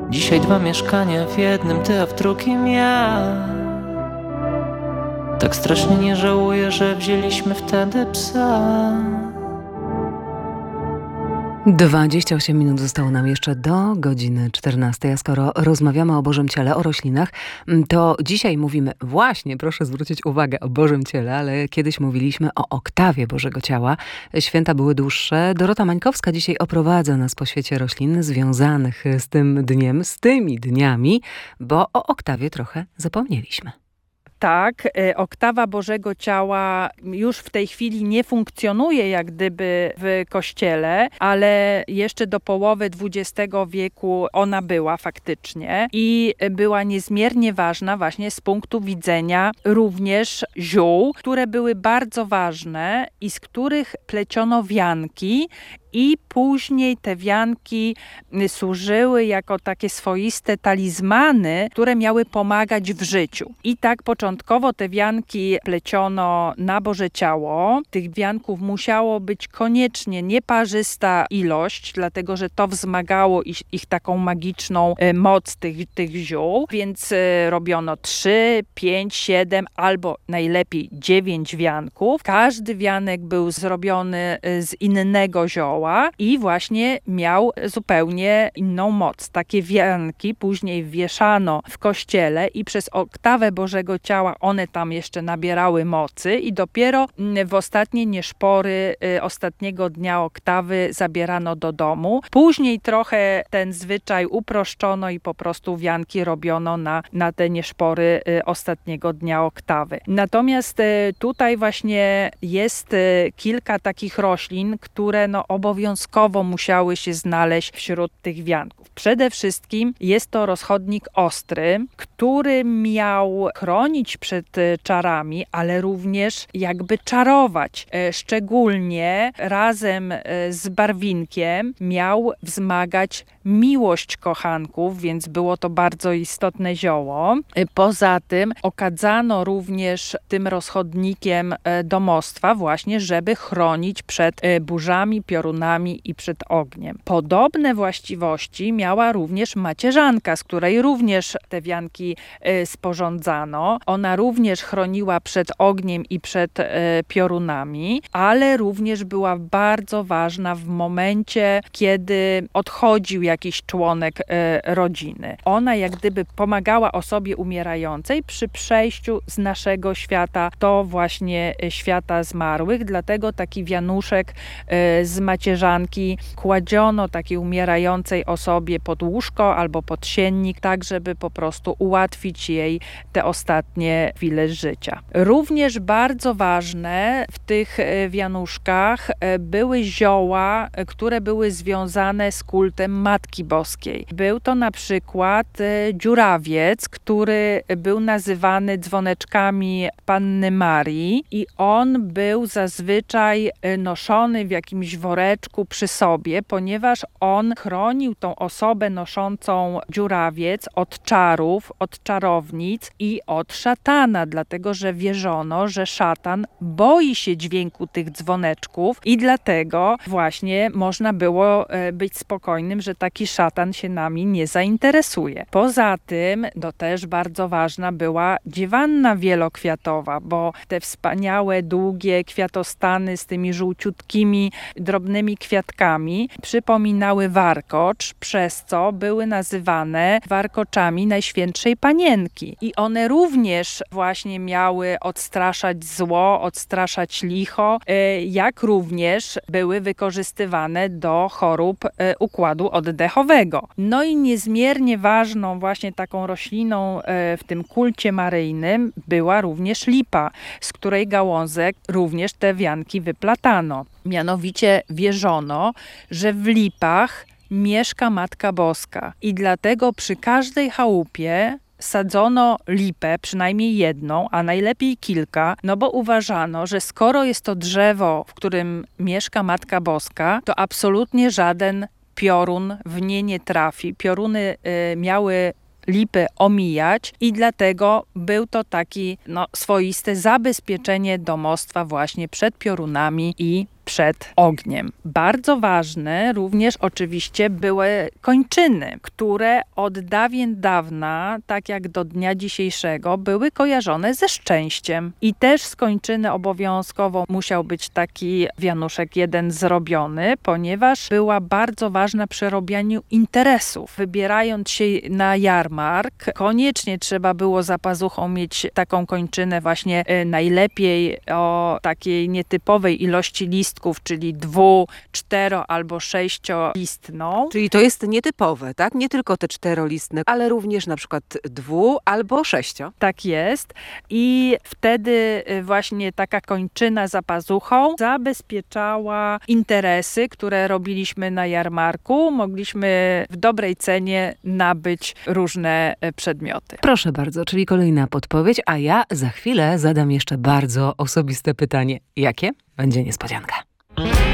Dzisiaj 2 mieszkania, w jednym ty, a w drugim ja. Tak strasznie nie żałuję, że wzięliśmy wtedy psa. 28 minut zostało nam jeszcze do godziny 14. A skoro rozmawiamy o Bożym Ciele, o roślinach, to dzisiaj mówimy właśnie, proszę zwrócić uwagę, o Bożym Ciele, ale kiedyś mówiliśmy o oktawie Bożego Ciała. Święta były dłuższe. Dorota Mańkowska dzisiaj oprowadza nas po świecie roślin związanych z tym dniem, z tymi dniami, bo o oktawie trochę zapomnieliśmy. Tak, oktawa Bożego Ciała już w tej chwili nie funkcjonuje jak gdyby w Kościele, ale jeszcze do połowy XX wieku ona była faktycznie i była niezmiernie ważna właśnie z punktu widzenia również ziół, które były bardzo ważne i z których pleciono wianki. I później te wianki służyły jako takie swoiste talizmany, które miały pomagać w życiu. I tak początkowo te wianki pleciono na Boże Ciało. Tych wianków musiało być koniecznie nieparzysta ilość, dlatego że to wzmagało ich taką magiczną moc tych ziół. Więc robiono 3, 5, 7 albo najlepiej 9 wianków. Każdy wianek był zrobiony z innego zioła i właśnie miał zupełnie inną moc. Takie wianki później wieszano w kościele i przez oktawę Bożego Ciała one tam jeszcze nabierały mocy i dopiero w ostatnie nieszpory ostatniego dnia oktawy zabierano do domu. Później trochę ten zwyczaj uproszczono i po prostu wianki robiono na te nieszpory ostatniego dnia oktawy. Natomiast tutaj właśnie jest kilka takich roślin, które obowiązkowo musiały się znaleźć wśród tych wianków. Przede wszystkim jest to rozchodnik ostry, który miał chronić przed czarami, ale również jakby czarować. Szczególnie razem z barwinkiem miał wzmagać miłość kochanków, więc było to bardzo istotne zioło. Poza tym okadzano również tym rozchodnikiem domostwa właśnie, żeby chronić przed burzami, piorunami i przed ogniem. Podobne właściwości miała również macierzanka, z której również te wianki sporządzano. Ona również chroniła przed ogniem i przed piorunami, ale również była bardzo ważna w momencie, kiedy odchodził jakiś członek rodziny. Ona jak gdyby pomagała osobie umierającej przy przejściu z naszego świata do właśnie świata zmarłych, dlatego taki wianuszek z macierzanki kładziono takiej umierającej osobie pod łóżko albo pod siennik, tak żeby po prostu ułatwić jej te ostatnie chwile życia. Również bardzo ważne w tych wianuszkach były zioła, które były związane z kultem Matki Boskiej. Był to na przykład dziurawiec, który był nazywany dzwoneczkami Panny Marii i on był zazwyczaj noszony w jakimś woreczku przy sobie, ponieważ on chronił tą osobę noszącą dziurawiec od czarów, od czarownic i od szatana, dlatego że wierzono, że szatan boi się dźwięku tych dzwoneczków i dlatego właśnie można było być spokojnym, że taki szatan się nami nie zainteresuje. Poza tym, też bardzo ważna była dziewanna wielokwiatowa, bo te wspaniałe, długie kwiatostany z tymi żółciutkimi, drobnymi kwiatkami przypominały warkocz, przez co były nazywane warkoczami Najświętszej Panienki. I one również właśnie miały odstraszać zło, odstraszać licho, jak również były wykorzystywane do chorób układu oddechowego. No i niezmiernie ważną właśnie taką rośliną w tym kulcie maryjnym była również lipa, z której gałązek również te wianki wyplatano. Mianowicie wierzono, że w lipach mieszka Matka Boska i dlatego przy każdej chałupie sadzono lipę, przynajmniej jedną, a najlepiej kilka, no bo uważano, że skoro jest to drzewo, w którym mieszka Matka Boska, to absolutnie żaden piorun w nie nie trafi. Pioruny miały lipy omijać i dlatego był to taki swoiste zabezpieczenie domostwa właśnie przed piorunami i przed ogniem. Bardzo ważne również oczywiście były kończyny, które od dawien dawna, tak jak do dnia dzisiejszego, były kojarzone ze szczęściem. I też z kończyny obowiązkowo musiał być taki wianuszek jeden zrobiony, ponieważ była bardzo ważna przy robieniu interesów. Wybierając się na jarmark, koniecznie trzeba było za pazuchą mieć taką kończynę właśnie najlepiej o takiej nietypowej ilości listków, czyli 2, 4 albo 6-listną. Czyli to jest nietypowe, tak? Nie tylko te 4-listne, ale również na przykład 2 albo 6. Tak jest. I wtedy właśnie taka kończyna za pazuchą zabezpieczała interesy, które robiliśmy na jarmarku. Mogliśmy w dobrej cenie nabyć różne przedmioty. Proszę bardzo, czyli kolejna podpowiedź, a ja za chwilę zadam jeszcze bardzo osobiste pytanie. Jakie? Będzie niespodzianka.